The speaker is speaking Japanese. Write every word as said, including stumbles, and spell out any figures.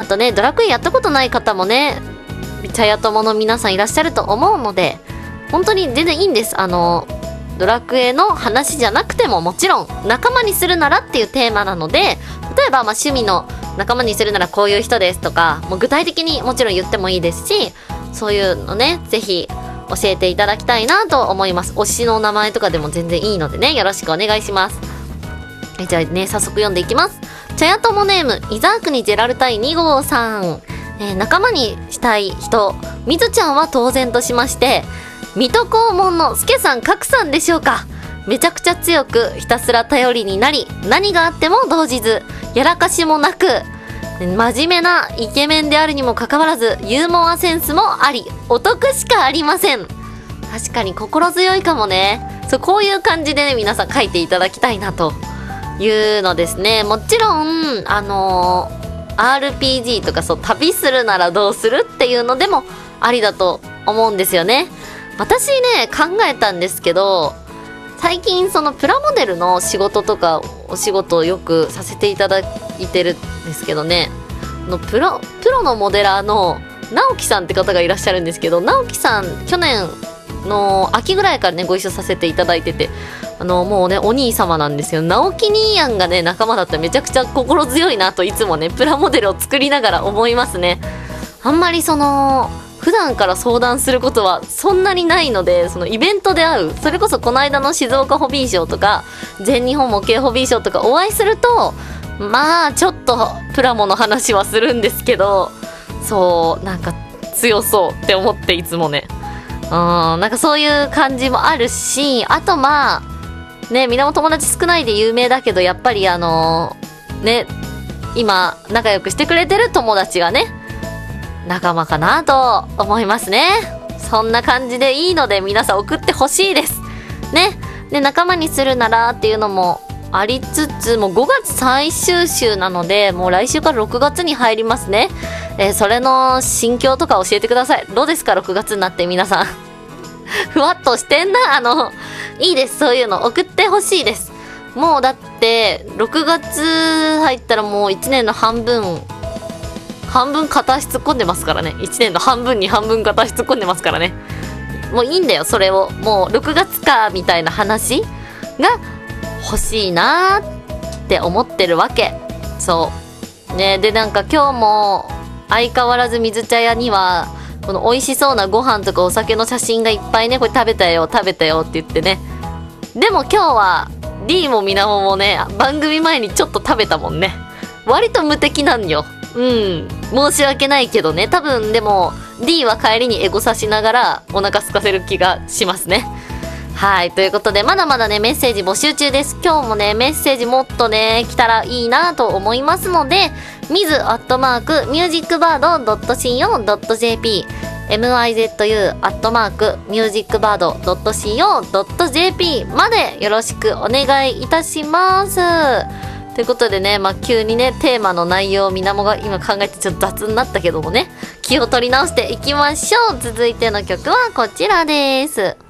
とね、ドラクエやったことない方もね、茶屋友の皆さんいらっしゃると思うので、本当に全然いいんです。あの、ドラクエの話じゃなくてももちろん仲間にするならっていうテーマなので、例えばまあ趣味の仲間にするならこういう人ですとか、もう具体的にもちろん言ってもいいですし、そういうのね、ぜひ教えていただきたいなと思います。推しの名前とかでも全然いいのでね、よろしくお願いします。えじゃあね、早速読んでいきます。茶屋友ネーム、伊沢国ジェラルタイに号さん。えー、仲間にしたい人、みずちゃんは当然としまして、水戸黄門の助さん格さんでしょうか。めちゃくちゃ強くひたすら頼りになり、何があっても動じず、やらかしもなく、真面目なイケメンであるにもかかわらずユーモアセンスもあり、お得しかありません。確かに心強いかもね。そう、こういう感じでね、皆さん書いていただきたいなというのですね。もちろんあのー、アールピージー とか、そう、旅するならどうするっていうのでもありだと思うんですよね。私ね、考えたんですけど、最近そのプラモデルの仕事とかお仕事をよくさせていただいてるんですけどね、のプロプロのモデラーの直樹さんって方がいらっしゃるんですけど、直樹さん去年の秋ぐらいからねご一緒させていただいてて、あのもうねお兄様なんですよ。直樹兄やんがね仲間だったらめちゃくちゃ心強いなといつもねプラモデルを作りながら思いますね。あんまりその普段から相談することはそんなにないので、そのイベントで会う、それこそこの間の静岡ホビーショーとか全日本模型ホビーショーとかお会いすると、まあちょっとプラモの話はするんですけど、そうなんか強そうって思っていつもね、うん、なんかそういう感じもあるし、あとまあね、みんなも友達少ないで有名だけど、やっぱりあのー、ね今仲良くしてくれてる友達がね仲間かなと思いますね。そんな感じでいいので皆さん送ってほしいですね。で、仲間にするならっていうのもありつつ、もうごがつ最終週なので、もう来週からろくがつに入りますね。えー、それの心境とか教えてください。どうですかろくがつになって皆さんふわっとしてんな。あのいいです、そういうの送ってほしいです。もうだってろくがつ入ったらもういちねんの半分半分片足突っ込んでますからね。いちねんの半分に半分片足突っ込んでますからね。もういいんだよ、それを。もうろくがつかみたいな話が欲しいなーって思ってるわけ。そうね。で、なんか今日も相変わらず水茶屋にはこの美味しそうなご飯とかお酒の写真がいっぱいね、これ食べたよ食べたよって言ってね。でも今日は D もみなももね、番組前にちょっと食べたもんね。割と無敵なんよ。うん、申し訳ないけどね。多分でも D は帰りにエゴサしながらお腹空かせる気がしますね。はい、ということでまだまだねメッセージ募集中です。今日もねメッセージもっとね来たらいいなと思いますので、ミズアットマークミュージックバードドットシーオードットジェーピー ミズ アットマークミュージックバードドットシーオードットジェーピー までよろしくお願いいたします。ということでね、まあ、急にねテーマの内容をみなもが今考えてちょっと雑になったけどもね、気を取り直していきましょう。続いての曲はこちらです。